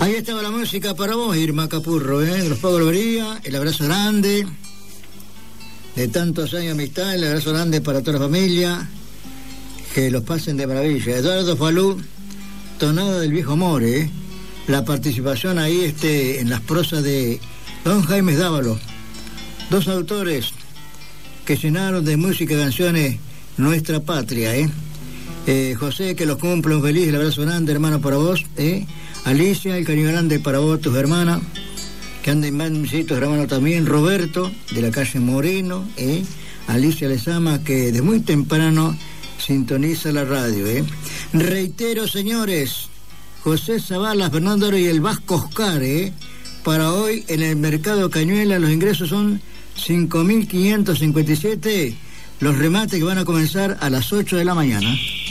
Ahí estaba la música para vos, Irma Capurro, ¿eh? Los Pagos Lobería, el abrazo grande de tantos años de amistad, el abrazo grande para toda la familia, que los pasen de maravilla. Eduardo Falú, tonada del viejo amor, ¿eh? La participación ahí en las prosas de don Jaime Dávalo, dos autores que llenaron de música y canciones nuestra patria, José, que los cumple un feliz, el abrazo grande, hermano, para vos, Alicia, el cariño grande para vos, tus hermanas, que anden más besitos, hermano, también. Roberto, de la calle Moreno, Alicia Lezama, que de muy temprano sintoniza la radio, Reitero, señores, José Zavala, Fernando Oro y el Vasco Oscar, para hoy en el mercado Cañuela los ingresos son 5.557, los remates que van a comenzar a las 8 de la mañana.